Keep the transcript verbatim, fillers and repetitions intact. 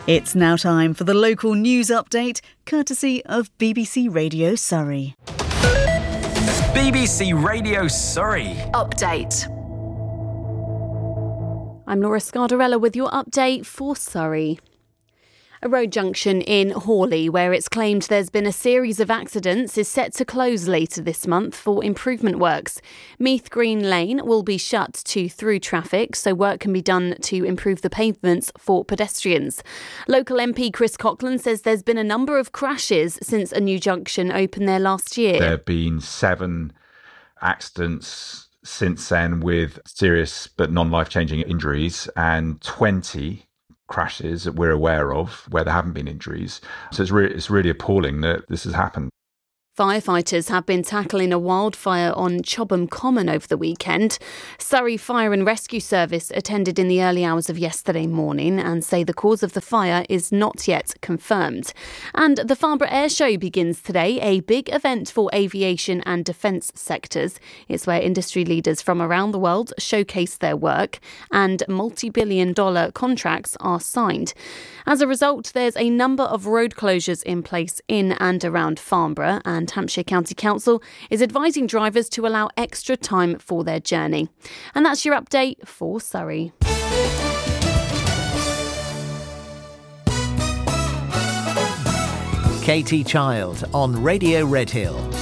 It's now time for the local news update, courtesy of B B C Radio Surrey. B B C Radio Surrey Update. I'm Laura Scardarella with your update for Surrey. A road junction in Hawley, where it's claimed there's been a series of accidents, is set to close later this month for improvement works. Meath Green Lane will be shut to through traffic, so work can be done to improve the pavements for pedestrians. Local M P Chris Coughlin says there's been a number of crashes since a new junction opened there last year. There have been seven accidents since then with serious but non-life-changing injuries, and twenty crashes that we're aware of where there haven't been injuries. So it's, re- it's really appalling that this has happened. Firefighters have been tackling a wildfire on Chobham Common over the weekend. Surrey Fire and Rescue Service attended in the early hours of yesterday morning and say the cause of the fire is not yet confirmed. And the Farnborough Air Show begins today, a big event for aviation and defence sectors. It's where industry leaders from around the world showcase their work and multi-billion dollar contracts are signed. As a result, there's a number of road closures in place in and around Farnborough, and Hampshire County Council is advising drivers to allow extra time for their journey. And that's your update for Surrey. Katie Child on Radio Redhill.